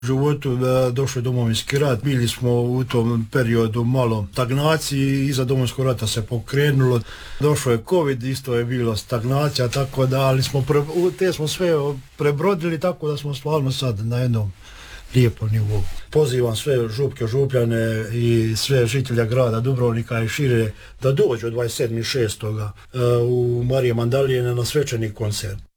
životu došao je Domovinski rat, bili smo u tom periodu malo stagnaciji, iza Domovinskog rata se pokrenulo, došao je COVID, isto je bilo stagnacija, tako da, ali te smo sve prebrodili, tako da smo stvarno sad na jednom lijepom nivou. Pozivam sve župke, župljane i sve žitelja grada Dubrovnika i šire da dođu 27.6. u Marije Mandalijine na svečani koncert.